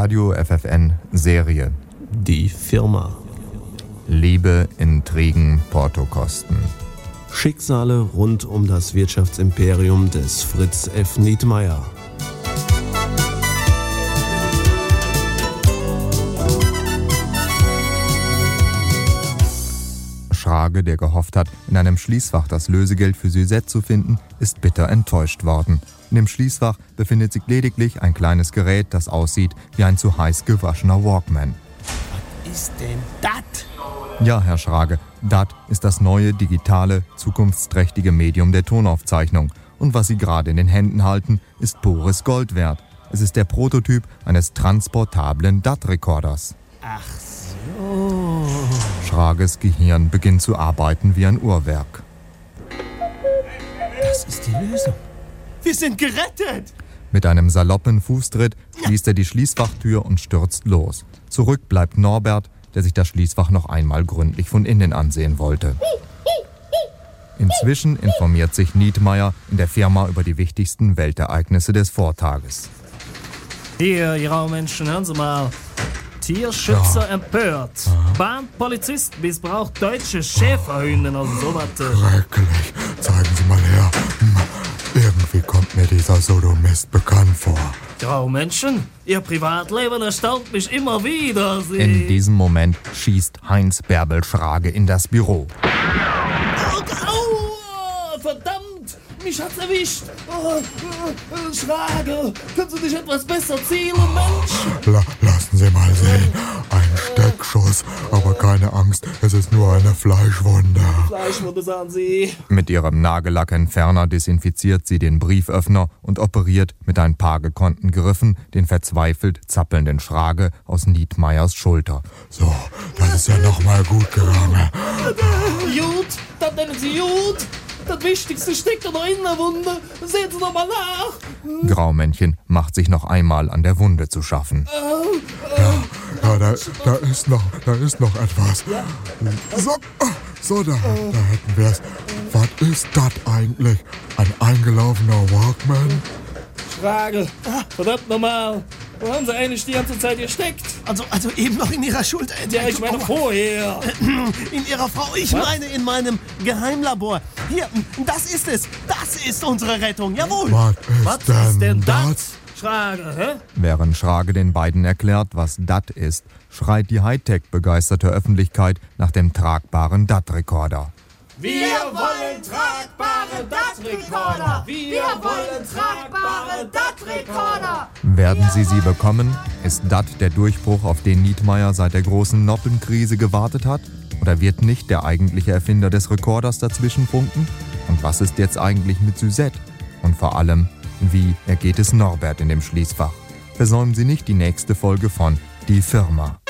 Radio FFN Serie. Die Firma. Liebe, Intrigen, Portokosten. Schicksale rund um das Wirtschaftsimperium des Fritz F. Nietmeyer. Schrage, der gehofft hat, in einem Schließfach das Lösegeld für Suzette zu finden, ist bitter enttäuscht worden. In dem Schließfach befindet sich lediglich ein kleines Gerät, das aussieht wie ein zu heiß gewaschener Walkman. Was ist denn das? Ja, Herr Schrage, das ist das neue, digitale, zukunftsträchtige Medium der Tonaufzeichnung. Und was Sie gerade in den Händen halten, ist pures Gold wert. Es ist der Prototyp eines transportablen DAT-Rekorders. Ach so. Schrages Gehirn beginnt zu arbeiten wie ein Uhrwerk. Das ist die Lösung. Wir sind gerettet! Mit einem saloppen Fußtritt schließt er die Schließfachtür und stürzt los. Zurück bleibt Norbert, der sich das Schließfach noch einmal gründlich von innen ansehen wollte. Inzwischen informiert sich Nietmeyer in der Firma über die wichtigsten Weltereignisse des Vortages. Hier, ihr Raumenschen, hören Sie mal. Tierschützer empört. Bahnpolizist missbraucht deutsche Schäferhündin aus sowas. Schrecklich. Zeigen Sie mal her. Irgendwie kommt mir dieser Sodomist bekannt vor. Graumenschen, Ihr Privatleben erstaunt mich immer wieder. In diesem Moment schießt Heinz Bärbel Schrage in das Büro. Au, verdammt! Mich hat's erwischt! Schrage! Können Sie nicht etwas besser zielen, Mensch? Lassen Sie mal sehen. Ein Steckschuss. Aber keine Angst, es ist nur eine Fleischwunde. Fleischwunde, sagen Sie. Mit ihrem Nagellackentferner desinfiziert sie den Brieföffner und operiert mit ein paar gekonnten Griffen den verzweifelt zappelnden Schrage aus Nietmeyers Schulter. So, das ist ja noch mal gut gegangen. Gut, das nennen Sie gut. Das Wichtigste steckt noch in der Wunde. Sehen Sie doch mal nach. Graumännchen macht sich noch einmal an der Wunde zu schaffen. Ja, da ist noch etwas. So, da hätten wir es. Was ist das eigentlich? Ein eingelaufener Walkman? Frage. Verdammt nochmal. Wo haben Sie eigentlich die ganze Zeit gesteckt? Also eben noch in Ihrer Schulter. Ja, ich meine vorher. In Ihrer Frau, ich meine in meinem Geheimlabor. Hier, das ist es. Das ist unsere Rettung, jawohl. Was ist denn das? Schrage, hä? Während Schrage den beiden erklärt, was DAT ist, schreit die Hightech-begeisterte Öffentlichkeit nach dem tragbaren DAT-Rekorder. Wir wollen tragbare DAT-Rekorder! Wir wollen tragbare DAT-Rekorder! Werden sie bekommen? Ist DAT der Durchbruch, auf den Nietmeyer seit der großen Noppenkrise gewartet hat? Oder wird nicht der eigentliche Erfinder des Rekorders dazwischen funken? Und was ist jetzt eigentlich mit Suzette? Und vor allem, wie ergeht es Norbert in dem Schließfach? Versäumen Sie nicht die nächste Folge von Die Firma.